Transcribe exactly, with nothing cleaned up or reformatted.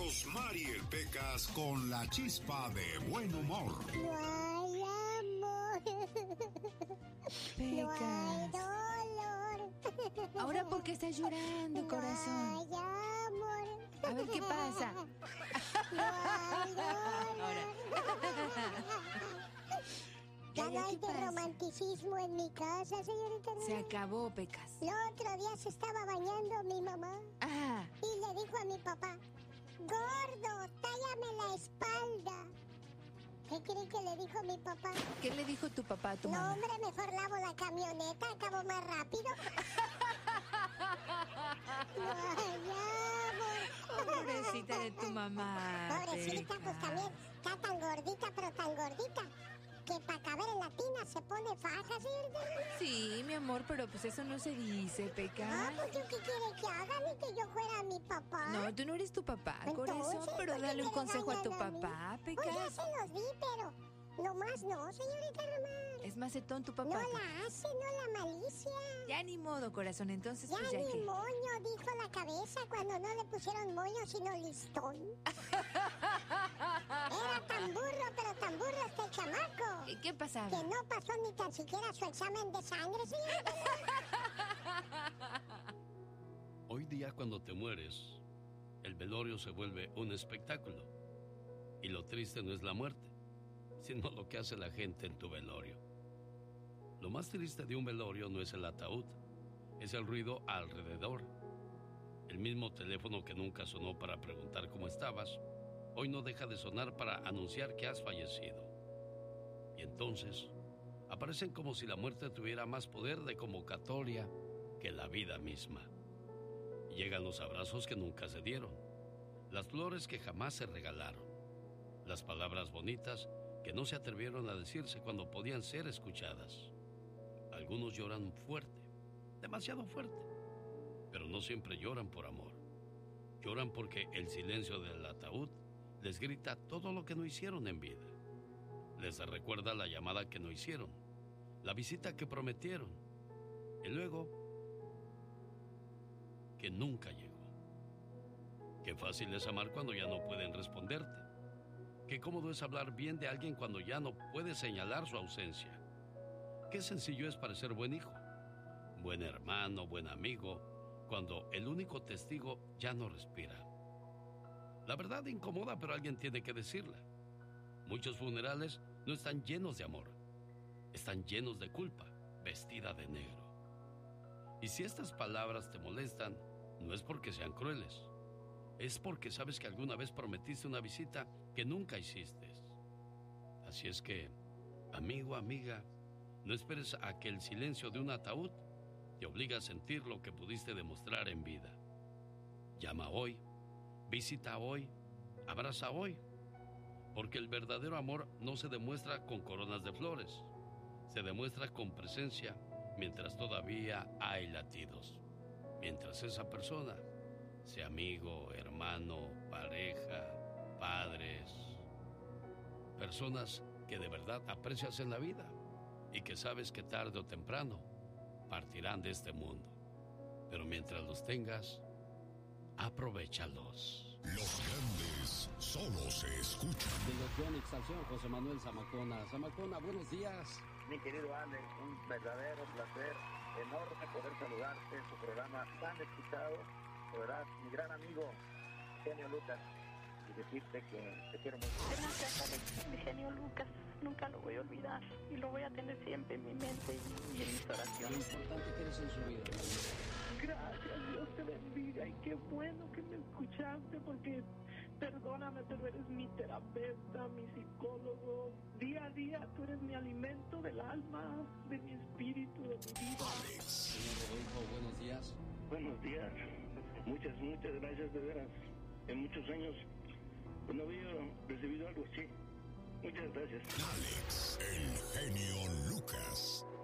Rosmar y el Pecas con la chispa de buen humor. No hay amor. No hay dolor. Ahora, ¿por qué estás llorando, corazón? No hay amor. A ver, ¿qué pasa? No hay dolor. Ya no hay de romanticismo en mi casa, señorita. Se acabó, Pecas. El otro día se estaba bañando mi mamá. Ah. Y le dijo a mi papá: gordo, tállame la espalda. ¿Qué cree que le dijo mi papá? ¿Qué le dijo tu papá a tu no, mamá? No, hombre, mejor lavo la camioneta, acabo más rápido. No hay amor. Pobrecita de tu mamá. Pobrecita, Pecas. pues también está tan gordita, pero tan gordita, que para caber en la tina se pone faja, ¿cierto? Sí, mi amor, pero pues eso no se dice, Pecas. Ah, pues ¿yo qué quiere que haga? Ni que yo fuera mi papá. No, tú no eres tu papá, Entonces, corazón, pero ¿por qué dale un me consejo a tu regañan papá, a mí? Pues ya Pecas. se los di, pero no más no, señorita Román. Es macetón tu papá. No Pecas. la hace, no la malicia. Ya ni modo, corazón, entonces Ya pues ya ni que... moño, dijo la cabeza cuando no le pusieron moño, sino listón. Era tan burro, pero tan burro este chamaco. ¿Qué, qué pasaba? Que no pasó ni tan siquiera su examen de sangre, señorita. Hoy día, cuando te mueres, el velorio se vuelve un espectáculo. Y lo triste no es la muerte, sino lo que hace la gente en tu velorio. Lo más triste de un velorio no es el ataúd, es el ruido alrededor. El mismo teléfono que nunca sonó para preguntar cómo estabas, hoy no deja de sonar para anunciar que has fallecido. Y entonces, aparecen como si la muerte tuviera más poder de convocatoria que la vida misma. Llegan los abrazos que nunca se dieron, las flores que jamás se regalaron, las palabras bonitas que no se atrevieron a decirse cuando podían ser escuchadas. Algunos lloran fuerte, demasiado fuerte, pero no siempre lloran por amor. Lloran porque el silencio del ataúd les grita todo lo que no hicieron en vida. Les recuerda la llamada que no hicieron, la visita que prometieron, y luego que nunca llegó. Qué fácil es amar cuando ya no pueden responderte. Qué cómodo es hablar bien de alguien cuando ya no puede señalar su ausencia. Qué sencillo es parecer buen hijo, buen hermano, buen amigo, cuando el único testigo ya no respira. La verdad incomoda, pero alguien tiene que decirla. Muchos funerales no están llenos de amor, están llenos de culpa, vestida de negro. Y si estas palabras te molestan, no es porque sean crueles, es porque sabes que alguna vez prometiste una visita que nunca hiciste. Así es que, amigo, amiga, no esperes a que el silencio de un ataúd te obligue a sentir lo que pudiste demostrar en vida. Llama hoy, visita hoy, abraza hoy, porque el verdadero amor no se demuestra con coronas de flores, se demuestra con presencia mientras todavía hay latidos, mientras esa persona sea amigo, hermano, pareja, padres, personas que de verdad aprecias en la vida y que sabes que tarde o temprano partirán de este mundo. Pero mientras los tengas, aprovéchalos. Los grandes solo se escuchan. De los Ixtación, José Manuel Zamacona. Zamacona, buenos días. Mi querido Alex, un verdadero placer, enorme poder saludarte en tu programa tan escuchado. De verdad, mi gran amigo, Genio Lucas, y decirte que te quiero mucho. Gracias, Alex, mi genio Lucas. Nunca lo voy a olvidar y lo voy a tener siempre en mi mente y, y en mis oraciones. Lo importante que eres en su vida. Gracias, Dios te bendiga y qué bueno que me escuchaste porque perdóname, pero eres mi terapeuta, mi psicólogo. Día a día tú eres mi alimento del alma, de mi espíritu, de mi vida. Alex. Señor Rodolfo, buenos días. Buenos días, muchas, muchas gracias de veras. En muchos años pues, no había recibido algo así. Muchas gracias. Alex, el genio Lucas.